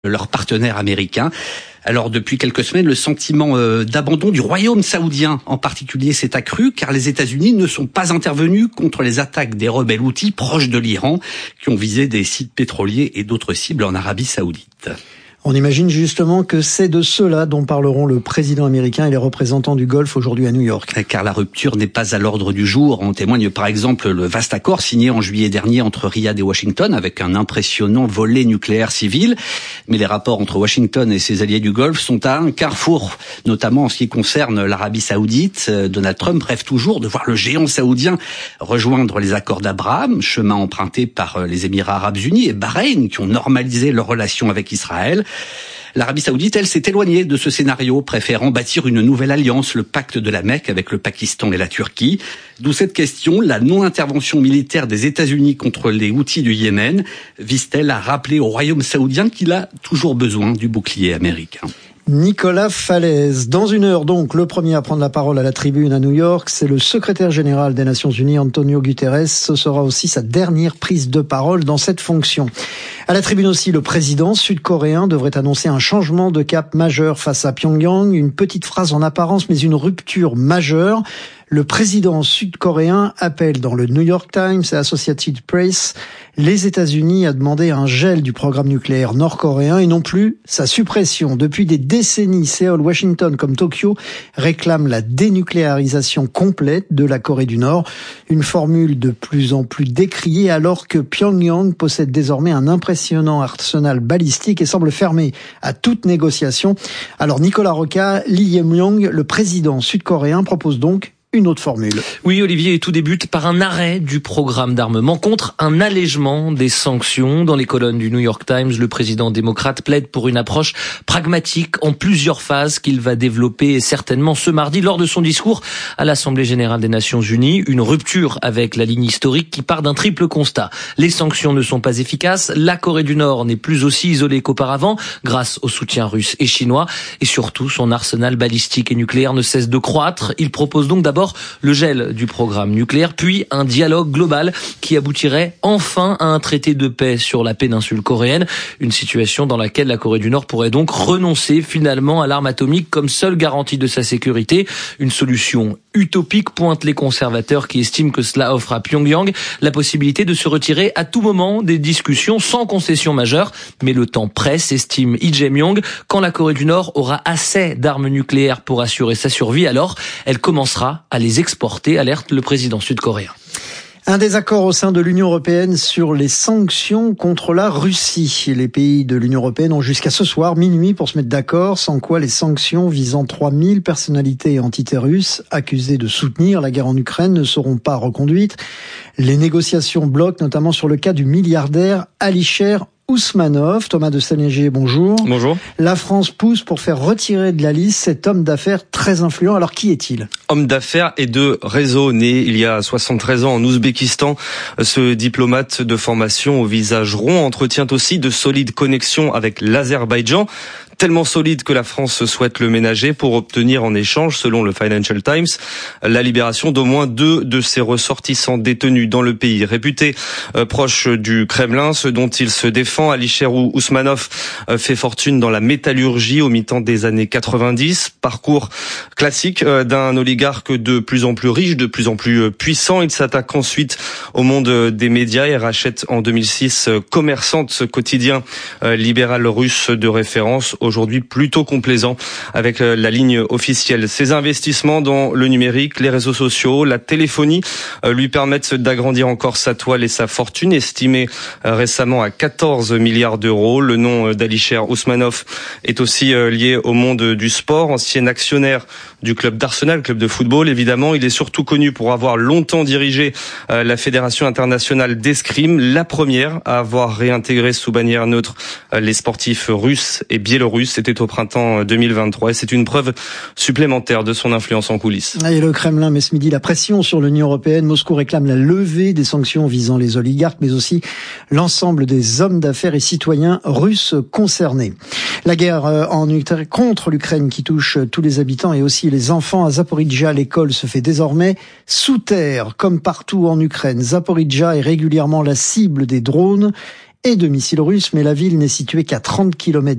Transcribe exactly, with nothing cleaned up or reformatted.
leurs partenaires américains. Alors depuis quelques semaines, le sentiment euh, d'abandon du royaume saoudien en particulier s'est accru car les États-Unis ne sont pas intervenus contre les attaques des rebelles houthis proches de l'Iran qui ont visé des sites pétroliers et d'autres cibles en Arabie saoudite. On imagine justement que c'est de cela dont parleront le président américain et les représentants du Golfe aujourd'hui à New York. Car la rupture n'est pas à l'ordre du jour. En témoigne par exemple le vaste accord signé en juillet dernier entre Riyad et Washington avec un impressionnant volet nucléaire civil. Mais les rapports entre Washington et ses alliés du Golfe sont à un carrefour, notamment en ce qui concerne l'Arabie saoudite. Donald Trump rêve toujours de voir le géant saoudien rejoindre les accords d'Abraham, chemin emprunté par les Émirats arabes unis et Bahreïn qui ont normalisé leurs relations avec Israël. L'Arabie saoudite, elle, s'est éloignée de ce scénario, préférant bâtir une nouvelle alliance, le pacte de la Mecque avec le Pakistan et la Turquie. D'où cette question, la non-intervention militaire des États-Unis contre les Houthis du Yémen vise-t-elle à rappeler au royaume saoudien qu'il a toujours besoin du bouclier américain ? Nicolas Falaise. Dans une heure donc, le premier à prendre la parole à la tribune à New York, c'est le secrétaire général des Nations Unies, Antonio Guterres. Ce sera aussi sa dernière prise de parole dans cette fonction. À la tribune aussi, le président sud-coréen devrait annoncer un changement de cap majeur face à Pyongyang. Une petite phrase en apparence, mais une rupture majeure. Le président sud-coréen appelle dans le New York Times et Associated Press les États-Unis à demander un gel du programme nucléaire nord-coréen et non plus sa suppression. Depuis des décennies, Séoul, Washington comme Tokyo réclament la dénucléarisation complète de la Corée du Nord. Une formule de plus en plus décriée alors que Pyongyang possède désormais un impressionnant arsenal balistique et semble fermé à toute négociation. Alors Nicolas Roca, Lee Jae-myung, le président sud-coréen, propose donc une autre formule. Oui, Olivier, et tout débute par un arrêt du programme d'armement contre un allègement des sanctions. Dans les colonnes du New York Times, le président démocrate plaide pour une approche pragmatique en plusieurs phases qu'il va développer certainement ce mardi lors de son discours à l'Assemblée générale des Nations Unies. Une rupture avec la ligne historique qui part d'un triple constat. Les sanctions ne sont pas efficaces, la Corée du Nord n'est plus aussi isolée qu'auparavant grâce au soutien russe et chinois et surtout son arsenal balistique et nucléaire ne cesse de croître. Il propose donc d'abord le gel du programme nucléaire, puis un dialogue global qui aboutirait enfin à un traité de paix sur la péninsule coréenne. Une situation dans laquelle la Corée du Nord pourrait donc renoncer finalement à l'arme atomique comme seule garantie de sa sécurité. Une solution utopique, pointent les conservateurs qui estiment que cela offre à Pyongyang la possibilité de se retirer à tout moment des discussions sans concession majeure. Mais le temps presse, estime Lee Jae-myung. Quand la Corée du Nord aura assez d'armes nucléaires pour assurer sa survie, alors elle commencera à les exporter, alerte le président sud-coréen. Un désaccord au sein de l'Union européenne sur les sanctions contre la Russie. Les pays de l'Union européenne ont jusqu'à ce soir, minuit, pour se mettre d'accord, sans quoi les sanctions visant trois mille personnalités et entités russes accusées de soutenir la guerre en Ukraine ne seront pas reconduites. Les négociations bloquent notamment sur le cas du milliardaire Alisher Ousmanov. Thomas de Stalinger, bonjour. Bonjour. La France pousse pour faire retirer de la liste cet homme d'affaires très influent. Alors qui est-il ? Homme d'affaires et de réseau, né il y a soixante-treize ans en Ouzbékistan. Ce diplomate de formation au visage rond entretient aussi de solides connexions avec l'Azerbaïdjan. Tellement solide que la France souhaite le ménager pour obtenir en échange, selon le Financial Times, la libération d'au moins deux de ses ressortissants détenus dans le pays. Réputé euh, proche du Kremlin, ce dont il se défend, Alisher Ousmanov euh, fait fortune dans la métallurgie au mi-temps des années quatre-vingt-dix. Parcours classique euh, d'un oligarque de plus en plus riche, de plus en plus euh, puissant. Il s'attaque ensuite au monde euh, des médias et rachète en deux mille six euh, Commerçante, ce quotidien euh, libéral russe de référence, aujourd'hui plutôt complaisant avec la ligne officielle. Ses investissements dans le numérique, les réseaux sociaux, la téléphonie lui permettent d'agrandir encore sa toile et sa fortune, estimée récemment à quatorze milliards d'euros. Le nom d'Alisher Ousmanov est aussi lié au monde du sport, ancien actionnaire du club d'Arsenal, club de football évidemment. Il est surtout connu pour avoir longtemps dirigé la Fédération internationale d'escrime, la première à avoir réintégré sous bannière neutre les sportifs russes et biélorusses. C'était au printemps deux mille vingt-trois et c'est une preuve supplémentaire de son influence en coulisses. Et le Kremlin met ce midi la pression sur l'Union européenne. Moscou réclame la levée des sanctions visant les oligarques, mais aussi l'ensemble des hommes d'affaires et citoyens russes concernés. La guerre en Ukraine contre l'Ukraine qui touche tous les habitants et aussi les enfants à Zaporijjia, l'école se fait désormais sous terre, comme partout en Ukraine. Zaporijjia est régulièrement la cible des drones et de missiles russes, mais la ville n'est située qu'à trente kilomètres